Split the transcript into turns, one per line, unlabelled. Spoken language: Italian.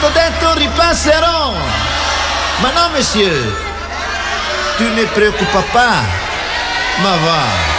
t'ho detto ripasserò. Ma no, monsieur, tu ne preoccupa pas. Ma va.